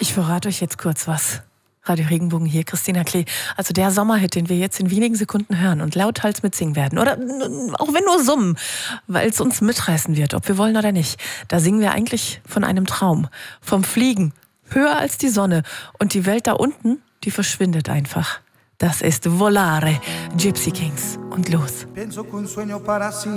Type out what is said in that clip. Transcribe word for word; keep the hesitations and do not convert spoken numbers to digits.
Ich verrate euch jetzt kurz was. Radio Regenbogen hier, Christina Klee. Also der Sommerhit, den wir jetzt in wenigen Sekunden hören und lauthals mitsingen werden. Oder auch wenn nur summen, weil es uns mitreißen wird, ob wir wollen oder nicht. Da singen wir eigentlich von einem Traum. Vom Fliegen. Höher als die Sonne. Und die Welt da unten, die verschwindet einfach. Das ist Volare, Gypsy Kings. Und los.